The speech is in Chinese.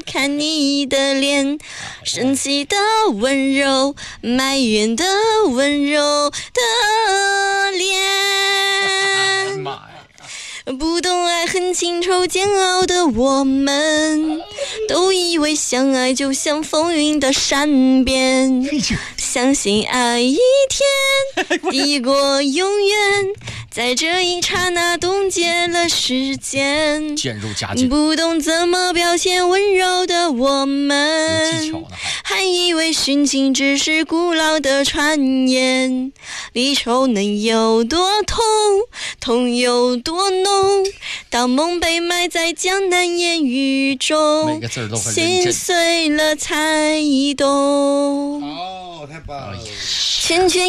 看你的脸，生气的温柔，埋怨的温柔的脸。 妈呀！ 不懂爱恨情仇煎熬的我们，都以为相爱就像风云的善变，相信爱一天抵过永远，在这一刹那冻结了时间。 渐入佳境， 不懂怎么表现温柔的我们，还以为殉情只是古老的传言。离愁能有多痛，痛有多浓，当梦被埋在江南烟雨中， 每个字都很认真， 心碎了才懂。 哦，太棒了！ 圈圈